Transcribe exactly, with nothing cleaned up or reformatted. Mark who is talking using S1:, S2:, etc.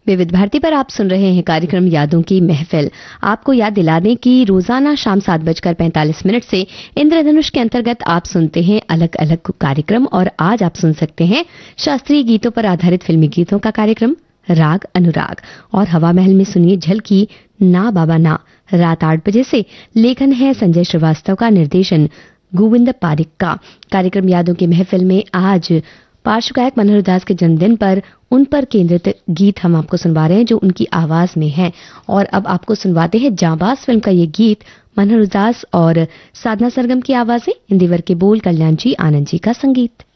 S1: विविध भारती पर आप सुन रहे हैं कार्यक्रम यादों की महफिल। आपको याद दिला दें कि रोजाना शाम सात बजकर पैंतालीस मिनट से इंद्रधनुष के अंतर्गत आप सुनते हैं अलग अलग कार्यक्रम, और आज आप सुन सकते हैं शास्त्रीय गीतों पर आधारित फिल्मी गीतों का कार्यक्रम राग अनुराग, और हवा महल में सुनिए झलकी ना बाबा ना। रात आठ बजे से लेखन है संजय श्रीवास्तव का, निर्देशन गोविंद पारिक का। कार्यक्रम यादों की महफिल में आज पार्श्व गायक मनोहर दास के जन्मदिन पर उन पर केंद्रित गीत हम आपको सुनवा रहे हैं जो उनकी आवाज में है। और अब आपको सुनवाते हैं जाबाज फिल्म का ये गीत, मनोहर दास और साधना सरगम की आवाजें, इंदिवर के बोल, कल्याण जी आनंद जी का संगीत।